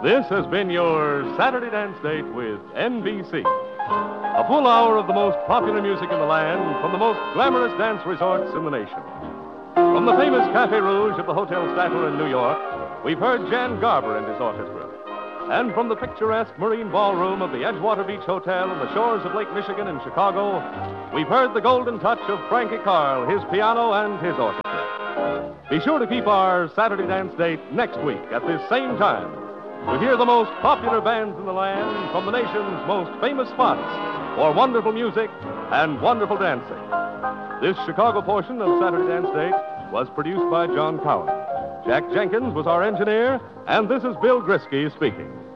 This has been your Saturday Dance Date with NBC. A full hour of the most popular music in the land from the most glamorous dance resorts in the nation. From the famous Cafe Rouge of the Hotel Statler in New York, we've heard Jan Garber and his orchestra. And from the picturesque marine ballroom of the Edgewater Beach Hotel on the shores of Lake Michigan in Chicago, we've heard the golden touch of Frankie Carl, his piano, and his orchestra. Be sure to keep our Saturday Dance Date next week at this same time to hear the most popular bands in the land from the nation's most famous spots for wonderful music and wonderful dancing. This Chicago portion of Saturday Dance Date was produced by John Cowan. Jack Jenkins was our engineer, and this is Bill Grisky speaking.